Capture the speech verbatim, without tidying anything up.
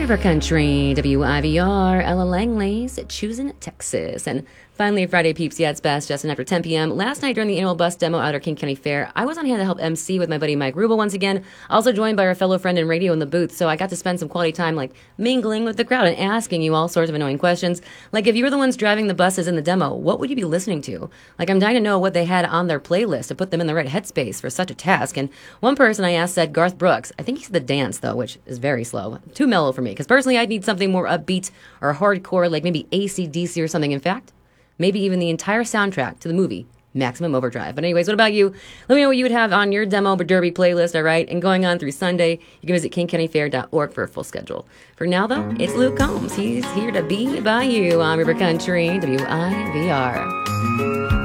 River Country, W I V R, Ella Langley's Choosing Texas. And finally, Friday peeps, yeah, it's best, Justin, after ten p.m. Last night during the annual bus demo out at King County Fair, I was on hand to help M C with my buddy Mike Rubel once again, also joined by our fellow friend in radio in the booth, so I got to spend some quality time, like, mingling with the crowd and asking you all sorts of annoying questions. Like, if you were the ones driving the buses in the demo, what would you be listening to? Like, I'm dying to know what they had on their playlist to put them in the right headspace for such a task. And one person I asked said Garth Brooks. I think he said the dance, though, which is very slow. Too mellow for me, because personally I'd need something more upbeat or hardcore, like maybe A C D C or something. In fact, maybe even the entire soundtrack to the movie Maximum Overdrive. But anyways, what about you? Let me know what you would have on your demo derby playlist, all right? And going on through Sunday, you can visit king county fair dot org for a full schedule. For now, though, it's Luke Combs. He's here to be by you on River Country, W I V R.